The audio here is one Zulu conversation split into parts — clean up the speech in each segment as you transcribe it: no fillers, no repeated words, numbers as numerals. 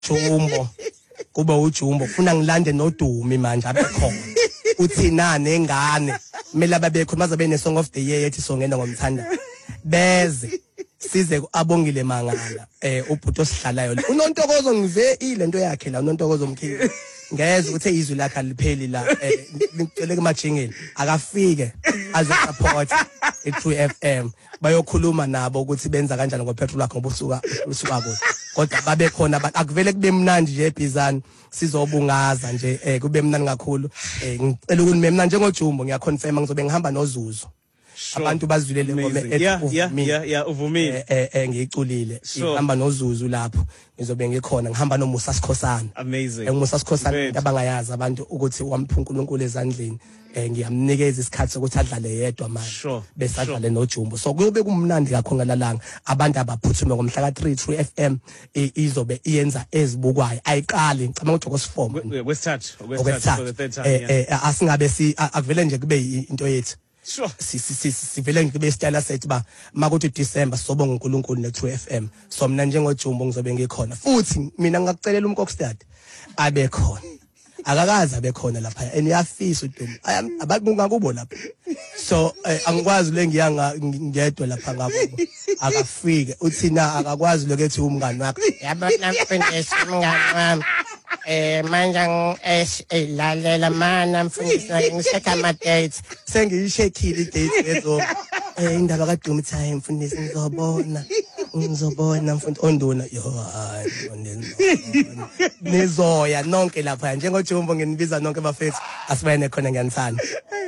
Jumbo kube uJumbo ufuna ngilande noDumi manje abekhona uthina nengane kumele babekho maze ne song of the year ethi songena ngomthanda beze size abongile mangala ubhuti osihlalayo uNontokozo ngive ilento yakhe la uNontokozo Mkhize ngeze ukuthi izwi lakhe alipheli la ngicela kumajingeli akafike azo support i-True FM bayokhuluma nabo ukuthi benza kanjani ngopetrol lakhe ngoba usuka kodwa kodwa babe khona akuvele kube mnandi nje ebhizani sizobungaza nje kube mnandi kakhulu ngicela ukuthi mina njengoJumbo ngiyaconfirma ngizobe ngihamba noZuzu abantu bazulele ngome uvumile ngiyiculile ngihamba noZuzu lapho ngizobe ngikhona ngihamba noMusa Sikhosana amazing Musa Sikhosana abangayazi abantu ukuthi wampha uNkulunkulu ezandleni ngiyamnikeza isikhathi sokuthi adlale yedwa manje bese adlale noJumbo so kube kumnandi kakhulu ngalalanga abantu abaphuthume ngomhla ka3 True FM izobe iyenza ezibukwayo ayiqali ngicabanga ukuthi okosifoma okwesithathu asingabe akuvele nje kube into yethu sivele ngibe style set ba makuthi December sobonga uNkulunkulu neTrue FM so mina njengoJumbo ngizobe ngikhona futhi mina ngingakucelela uMkokstad abe khona akakazi abe khona lapha eniyafisa uDumi abakungakubo lapha so angikwazi le ngiyedwa lapha ngabo akafike uthina akakwazi lokethi umngani wakhe yabona mfundisi umngani wami manje lalela mana mfundisi ngisetha ama dates sengiyishekile i-date lezo indaba kaDumi time mfundisi ngizobona mfundisi onduna nizoya nonke lapha njengoJumbo nginibiza nonke bafethu asibene khona ngiyanithanda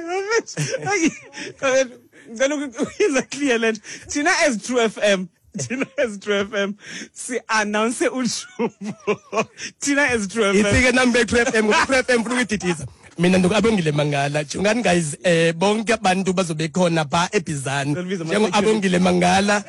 ngicela ukuyizwa clear lento thina as True FM si announce uJumbo thina as True FM ifike number True FM True FM futhi uyididiza mina ndokabongile mangala ngani guys bonke abantu bazobe khona ba eBizani njengo abongile mangala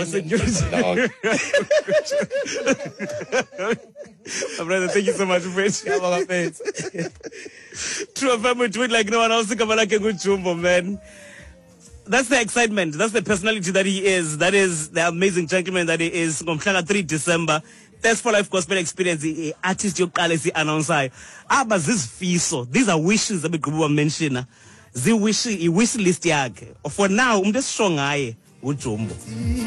brother thank you so much for it True FM we do it like no one else kama like uJumbo man. That's the excitement. That's the personality that he is. That is the amazing gentleman that he is. Ngomhla 3 December. That's for life gospel experience. Artist yokuqala si announce. Zizifiso. These are wishes that we mention. Wish list yakhe. For now, umuntu esisho ngaye uJumbo.